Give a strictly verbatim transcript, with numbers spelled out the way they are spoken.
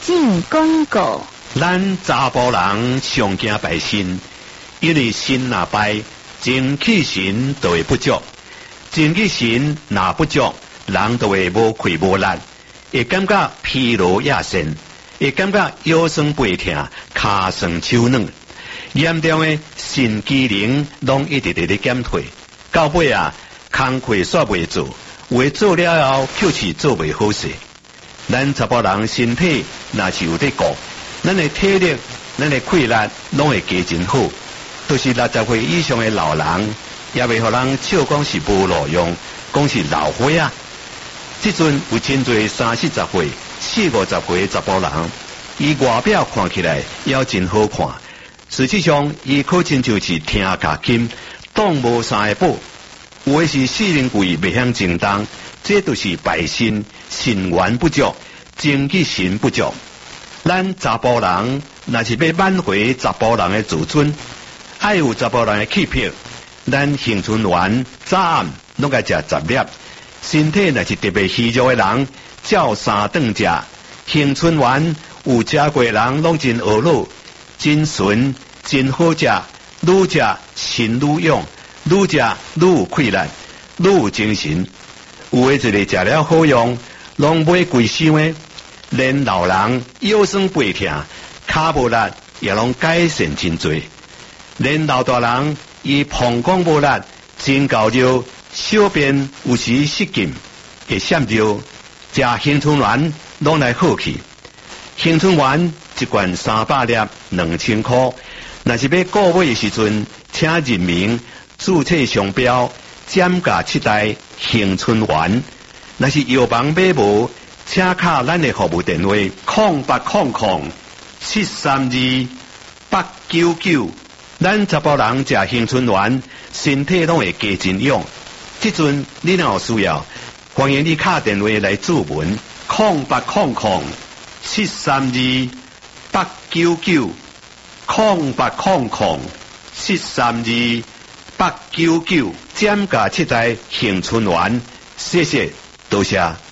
进广告。 咱查甫人上惊败身，因为身若败，精气神就会不足。精气神若不足，人就会无气无力，会感觉疲劳亚神，会感觉腰酸背痛、骹酸手软，严重的肾机能拢一直直咧减退。到尾啊，工课煞袂做，话做了后就是做袂好势。咱查甫人身体若是有得顾，咱的体力、咱的气力拢会加真好。都是六十岁以上的老人，也袂互人笑讲是无路用，讲是老花啊。即阵有真侪三四十岁、四五十岁的查甫人，伊外表看起来也真好看，实际上伊可真就是听假金，当无啥个宝。有的是四人贵袂晓精动，这就是败身、肾元不足、精气神不足。咱查甫人若是要挽回查甫人的自尊，爱有查甫人的气魄，咱杏春丸早暗拢该食十粒。身体若是特别虚弱的人，照三顿食。杏春丸有食过的人拢真学老，真纯，真好食，愈食神愈勇。愈食愈有气力，愈有精神。有的一个食了好用，拢买贵箱的，连老人腰酸背痛、骹无力也拢改善真多。连老大人伊膀胱无力、真高热、小便有时失禁，会闪热，食杏春丸拢来好去。杏春丸一罐三百粒，两千块。若是要购买的时阵，请认明。注册商标减价七代杏春丸，若是药房买无，请卡咱的服务电话空八空空七三二八九九。咱查甫人食杏春丸，身体拢会加真勇。即阵你若有需要，欢迎你卡电话来注文空八空空七三二八九九空八空空七三二。八九九减价七代杏春丸，谢谢，多谢。